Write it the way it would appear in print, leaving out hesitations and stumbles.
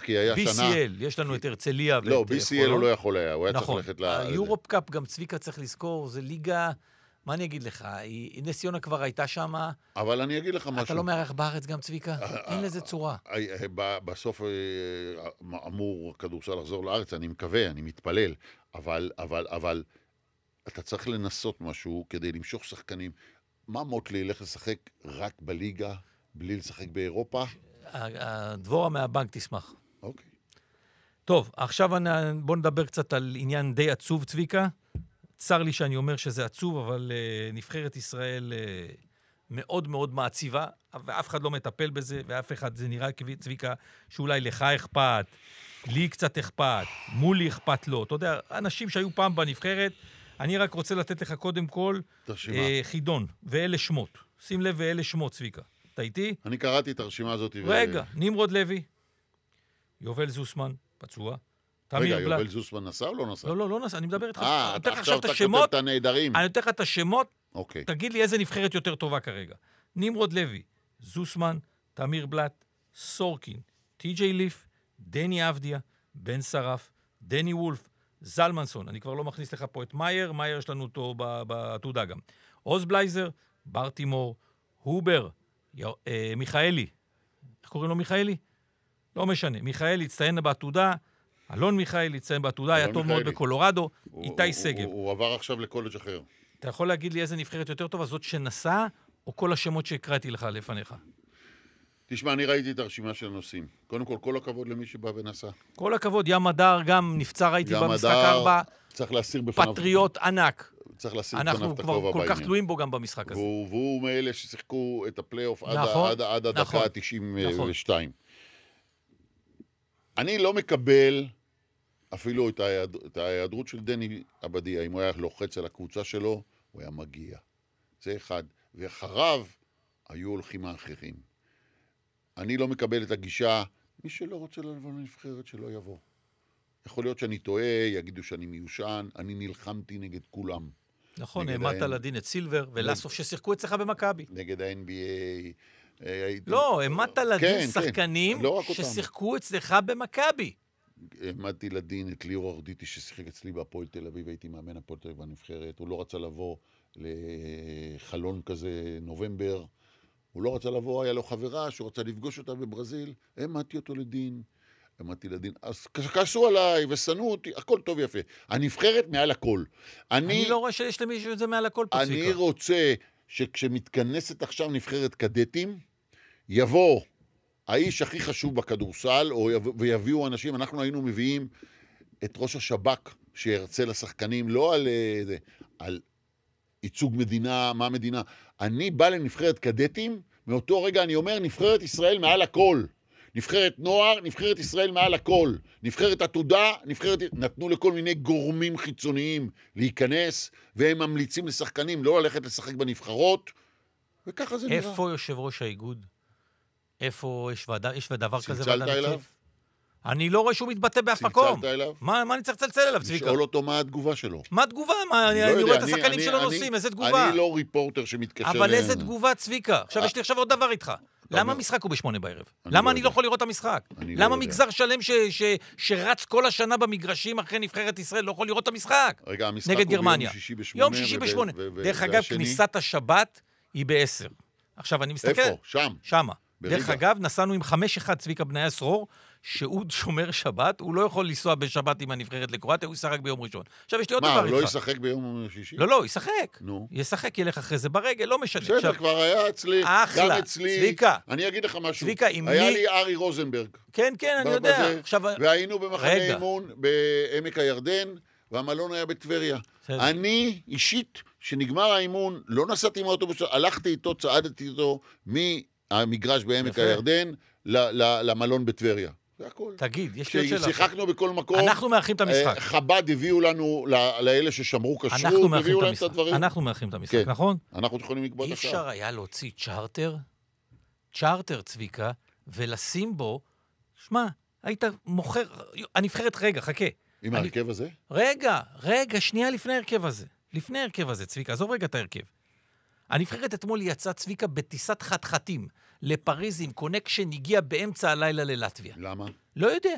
כי היה שנה... BCL, יש לנו את הרצליה. לא, BCL הוא לא יכול היה, הוא היה צריך ללכת היורופ קאפ, גם צביקה צריך לזכור, זה ליגה, מה אני אגיד לך, נס ציונה כבר הייתה שם. אבל אני אגיד לך משהו. אתה לא מארח בארץ גם, צביקה? אין לזה צורה. בסוף אמור כדורסל לחזור לארץ, אני מקווה, אני מתפלל, אבל אתה צריך לנסות משהו כדי למשוך שחקנים. מה מוטלי ילך לשחק רק בליגה, בלי לשחק באירופה? דבורה מהבנק תשמח. אוקיי. טוב, עכשיו בוא נדבר קצת על עניין די עצוב, צביקה. צר לי שאני אומר שזה עצוב, אבל נבחרת ישראל מאוד מאוד מעציבה, ואף אחד לא מטפל בזה, ואף אחד, זה נראה צביקה, שאולי לך אכפת, לי קצת אכפת, מולי אכפת לו. אתה יודע, אנשים שהיו פעם בנבחרת, אני רק רוצה לתת לך קודם כל חידון, ואלה שמות. שים לב, ואלה שמות, צביקה. אתה איתי? אני קראתי את הרשימה הזאת. רגע, נמרוד לוי, יובל זוסמן, פצוע. רגע, יובל זוסמן נסע או לא נסע? לא, לא נסע, אני מדבר איתך. אתה עכשיו כותב את הנהדרים. אני נותן לך את השמות, אוקיי. תגיד לי איזה נבחרת יותר טובה כרגע. נמרוד לוי, זוסמן, תמיר בלט, סורקין, טי.ג'יי ליף, דני אבדיה, בן שרף, דני וולף, זלמנסון, אני כבר לא מכניס לך פה את מאייר, מאייר יש לנו אותו בתעודה גם. עוז בלייזר, ברטימור, הובר, מיכאלי, איך קוראים לו מיכאלי? לא משנה, מיכאלי הצטיין בעתודה, אלון מיכאלי הצטיין בעתודה, היה טוב מאוד בקולורדו, איתי סגב. הוא עבר עכשיו לקולג' אחר. אתה יכול להגיד לי איזה נבחרת יותר טובה, זאת שנסע, או כל השמות שהקראתי לך לפניך? תשמע, אני ראיתי את הרשימה של הנושאים. קודם כל הכבוד למי שבא ונסע. כל הכבוד, ים הדר גם נפצע, ראיתי במשחק 4. צריך להסיר בפניו. פטריוט ענק. צריך להסיר בפניו את הכובע בעניין. אנחנו כבר כל כך תלויים בו גם במשחק הזה. והוא מאלה ששיחקו את הפלייאוף עד הדקה ה-92. אני לא מקבל אפילו את ההיעדרות של דני אבדיה. אם הוא היה לוחץ על הקבוצה שלו, הוא היה מגיע. זה אחד. ואחריו היו הולכים האחרים. אני לא מקבל את הגישה, מי שלא רוצה לבוא לנבחרת שלא יבוא. יכול להיות שאני טועה, יגידו שאני מיושן, אני נלחמתי נגד כולם. נכון, העמדת לדין את סילבר ולסוף ששיחקו אצלך במכבי. נגד ה-NBA. לא, העמדת לדין שחקנים ששיחקו אצלך במכבי. העמדתי לדין את ליאור ארדיטי ששיחק אצלי בהפועל תל אביב, הייתי מאמן הפועל תל אביב בנבחרת, הוא לא רצה לבוא לחלון כזה נובמבר, הוא לא רצה לבוא, היה לו חברה שהוא רצה לפגוש אותה בברזיל, העמדתי אותו לדין, אז כעסו עליי ושנאו אותי, הכל טוב יפה. הנבחרת מעל הכל. אני לא רואה שיש למישהו את זה מעל הכל פה, צביקה. אני רוצה שכשמתכנסת עכשיו נבחרת קדטים, יבוא האיש הכי חשוב בכדורסל, ויביאו אנשים, אנחנו היינו מביאים את ראש השב"כ שירצה לשחקנים, לא על ייצוג מדינה, מה מדינה. אני בא לנבחרת קדטים, מאותו רגע אני אומר, נבחרת ישראל מעל הכל. נבחרת נוער, נבחרת ישראל מעל הכל. נבחרת עתודה, נתנו לכל מיני גורמים חיצוניים להיכנס, והם ממליצים לשחקנים לא ללכת לשחק בנבחרות, וככה זה נראה. איפה יושב ראש האיגוד? איפה יש דבר כזה? צלצלת אליו? אני לא רואה שהוא מתבטא באף מקום. צלצלת אליו? מה אני צריך לצלצל אליו, צביקה? לשאול אותו מה התגובה שלו. מה התגובה? אני רואה את השחקנים שלו נוסעים, איזה תגובה? אני לא ריפורטר שמתקשר... אבל איזה תגובה, צביקה? עכשיו יש לי עכשיו עוד דבר איתך. למה המשחק הוא ב8 בערב? למה אני לא יכול לראות את המשחק? למה מגזר שלם שרץ כל השנה במגרשים אחרי נבחרת ישראל לא יכול לראות את המשחק? רגע, המשחק הוא ביום שישי ב8. דרך אגב, כניסת השבת היא ב10. עכשיו אני מסתכל... איפה? שם? שמה. דרך אגב, נסענו עם 5-1 צביקה בני הסרור, שהוא שומר שבת, הוא לא יכול לנסוע בשבת עם הנבחרת לקרואטיה, הוא ישחק ביום ראשון. עכשיו יש לי עוד דבר איתך. מה, הוא לא ישחק ביום שישי? לא, ישחק. נו. ישחק, ילך אחרי זה ברגל, לא משנה. בסדר, כבר היה אצלי, גם אצלי. צביקה. אני אגיד לך משהו. צביקה, עם מי... היה לי ארי רוזנברג. כן, אני יודע. והיינו במחנה אימון בעמק הירדן, והמלון היה בטבריה. אני אישית, שנגמר האימון, לא נסעתי מהאוטובוס, הלכתי איתו, צעדתי איתו מהמגרש בעמק הירדן למלון בטבריה. זה הכל. תגיד, יש לי עוד שאלה. כששיחקנו בכל מקום, אנחנו מארחים את המשחק. חב"ד הביאו לנו, לאלה ששמרו כשרות, הביאו להם את הדברים. אנחנו מארחים את המשחק, נכון? אנחנו יכולים לקבוע את השעה. אי אפשר היה להוציא צ'ארטר, צביקה, ולשים בו, שמע, היית מוכר, הנבחרת, רגע, חכה. עם ההרכב הזה? רגע, שנייה לפני ההרכב הזה, צביקה, עזוב רגע את ההרכב. הנבחרת אתמול יצא צביקה בטיסת חתחתים לפריז עם קונקשן, הגיע באמצע הלילה ללטביה. למה? לא יודע.